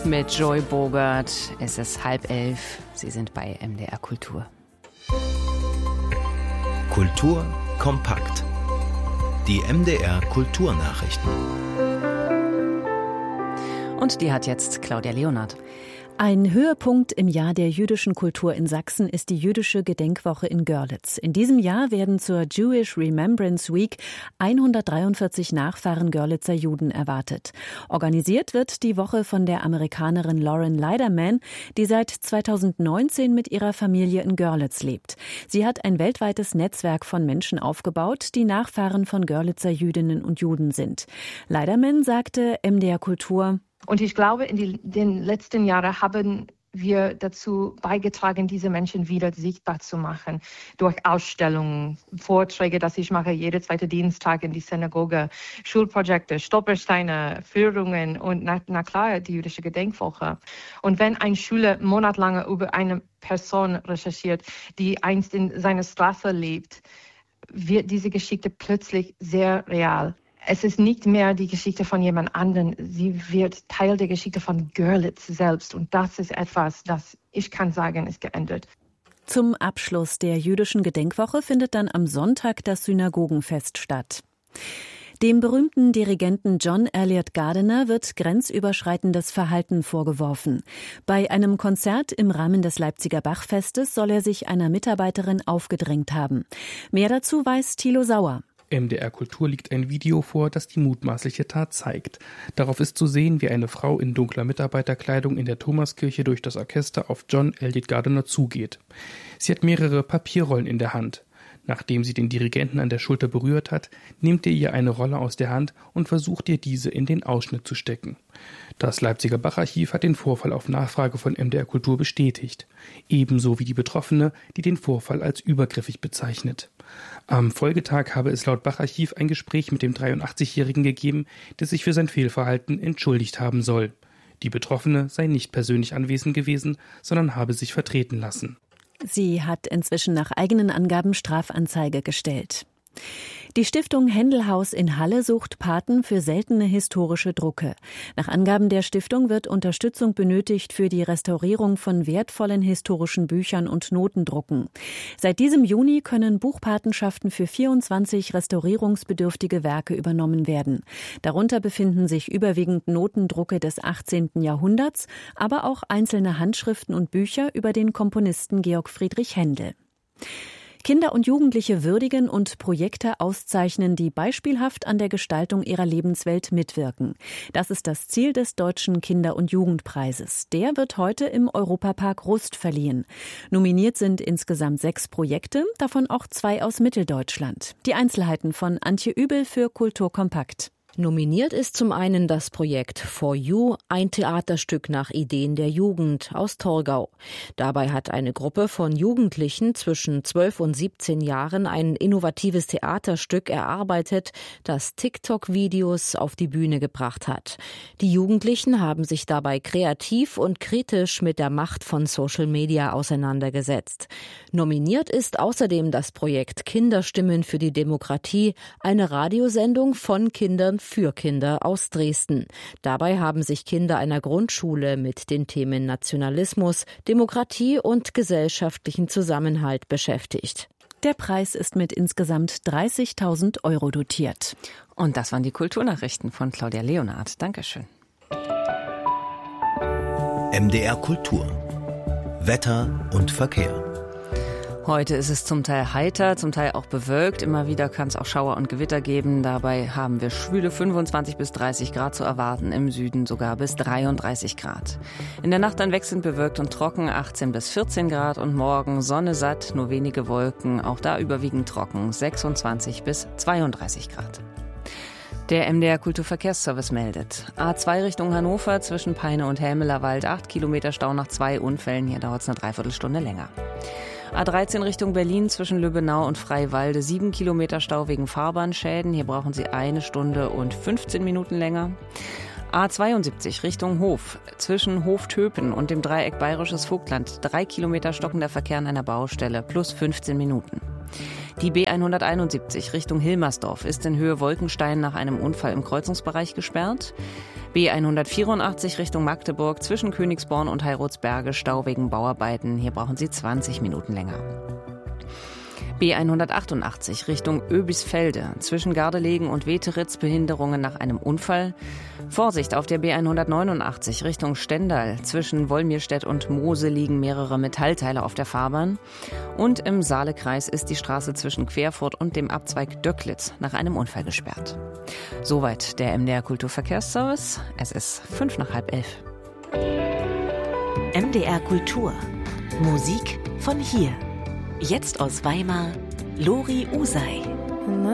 Mit Joy Bogert. Es ist 10:30. Sie sind bei MDR Kultur. Kultur kompakt. Die MDR Kulturnachrichten. Und die hat jetzt Claudia Leonhardt. Ein Höhepunkt im Jahr der jüdischen Kultur in Sachsen ist die jüdische Gedenkwoche in Görlitz. In diesem Jahr werden zur Jewish Remembrance Week 143 Nachfahren Görlitzer Juden erwartet. Organisiert wird die Woche von der Amerikanerin Lauren Leiderman, die seit 2019 mit ihrer Familie in Görlitz lebt. Sie hat ein weltweites Netzwerk von Menschen aufgebaut, die Nachfahren von Görlitzer Jüdinnen und Juden sind. Leiderman sagte MDR Kultur: Und ich glaube, in den letzten Jahren haben wir dazu beigetragen, diese Menschen wieder sichtbar zu machen. Durch Ausstellungen, Vorträge, das ich mache jeden zweiten Dienstag in die Synagoge, Schulprojekte, Stolpersteine, Führungen und na klar, die jüdische Gedenkwoche. Und wenn ein Schüler monatelang über eine Person recherchiert, die einst in seiner Straße lebt, wird diese Geschichte plötzlich sehr real. Es ist nicht mehr die Geschichte von jemand anderem. Sie wird Teil der Geschichte von Görlitz selbst. Und das ist etwas, das ich kann sagen, ist geändert. Zum Abschluss der jüdischen Gedenkwoche findet dann am Sonntag das Synagogenfest statt. Dem berühmten Dirigenten John Elliott Gardiner wird grenzüberschreitendes Verhalten vorgeworfen. Bei einem Konzert im Rahmen des Leipziger Bachfestes soll er sich einer Mitarbeiterin aufgedrängt haben. Mehr dazu weiß Thilo Sauer. MDR Kultur liegt ein Video vor, das die mutmaßliche Tat zeigt. Darauf ist zu sehen, wie eine Frau in dunkler Mitarbeiterkleidung in der Thomaskirche durch das Orchester auf John Elliott Gardiner zugeht. Sie hat mehrere Papierrollen in der Hand. Nachdem sie den Dirigenten an der Schulter berührt hat, nimmt er ihr eine Rolle aus der Hand und versucht ihr diese in den Ausschnitt zu stecken. Das Leipziger Bacharchiv hat den Vorfall auf Nachfrage von MDR Kultur bestätigt. Ebenso wie die Betroffene, die den Vorfall als übergriffig bezeichnet. Am Folgetag habe es laut Bacharchiv ein Gespräch mit dem 83-Jährigen gegeben, der sich für sein Fehlverhalten entschuldigt haben soll. Die Betroffene sei nicht persönlich anwesend gewesen, sondern habe sich vertreten lassen. Sie hat inzwischen nach eigenen Angaben Strafanzeige gestellt. Die Stiftung Händelhaus in Halle sucht Paten für seltene historische Drucke. Nach Angaben der Stiftung wird Unterstützung benötigt für die Restaurierung von wertvollen historischen Büchern und Notendrucken. Seit diesem Juni können Buchpatenschaften für 24 restaurierungsbedürftige Werke übernommen werden. Darunter befinden sich überwiegend Notendrucke des 18. Jahrhunderts, aber auch einzelne Handschriften und Bücher über den Komponisten Georg Friedrich Händel. Kinder und Jugendliche würdigen und Projekte auszeichnen, die beispielhaft an der Gestaltung ihrer Lebenswelt mitwirken. Das ist das Ziel des Deutschen Kinder- und Jugendpreises. Der wird heute im Europapark Rust verliehen. Nominiert sind insgesamt 6 Projekte, davon auch 2 aus Mitteldeutschland. Die Einzelheiten von Antje Übel für Kultur Kompakt. Nominiert ist zum einen das Projekt For You, ein Theaterstück nach Ideen der Jugend aus Torgau. Dabei hat eine Gruppe von Jugendlichen zwischen 12 und 17 Jahren ein innovatives Theaterstück erarbeitet, das TikTok-Videos auf die Bühne gebracht hat. Die Jugendlichen haben sich dabei kreativ und kritisch mit der Macht von Social Media auseinandergesetzt. Nominiert ist außerdem das Projekt Kinderstimmen für die Demokratie, eine Radiosendung von Kindern für Kinder aus Dresden. Dabei haben sich Kinder einer Grundschule mit den Themen Nationalismus, Demokratie und gesellschaftlichen Zusammenhalt beschäftigt. Der Preis ist mit insgesamt 30.000 € dotiert. Und das waren die Kulturnachrichten von Claudia Leonhardt. Dankeschön. MDR Kultur. Wetter und Verkehr. Heute ist es zum Teil heiter, zum Teil auch bewölkt. Immer wieder kann es auch Schauer und Gewitter geben. Dabei haben wir schwüle 25 bis 30 Grad zu erwarten, im Süden sogar bis 33 Grad. In der Nacht dann wechselnd bewölkt und trocken, 18 bis 14 Grad und morgen Sonne satt, nur wenige Wolken, auch da überwiegend trocken, 26 bis 32 Grad. Der MDR Kulturverkehrsservice meldet. A2 Richtung Hannover zwischen Peine und Helmelerwald, 8 Kilometer Stau nach 2 Unfällen. Hier dauert es eine Dreiviertelstunde länger. A13 Richtung Berlin zwischen Lübbenau und Freiwalde, 7 Kilometer Stau wegen Fahrbahnschäden. Hier brauchen Sie 1 Stunde und 15 Minuten länger. A72 Richtung Hof zwischen Hoftöpen und dem Dreieck Bayerisches Vogtland, 3 Kilometer stockender Verkehr an einer Baustelle plus 15 Minuten. Die B171 Richtung Hilmersdorf ist in Höhe Wolkenstein nach einem Unfall im Kreuzungsbereich gesperrt. B184 Richtung Magdeburg zwischen Königsborn und Heiratsberge Stau wegen Bauarbeiten. Hier brauchen Sie 20 Minuten länger. B188 Richtung Oebisfelde zwischen Gardelegen und Weteritz Behinderungen nach einem Unfall. Vorsicht auf der B189 Richtung Stendal. Zwischen Wolmirstedt und Moose liegen mehrere Metallteile auf der Fahrbahn. Und im Saalekreis ist die Straße zwischen Querfurt und dem Abzweig Döcklitz nach einem Unfall gesperrt. Soweit der MDR Kulturverkehrsservice. Es ist 11:05. MDR Kultur. Musik von hier. Jetzt aus Weimar, Lori Usay.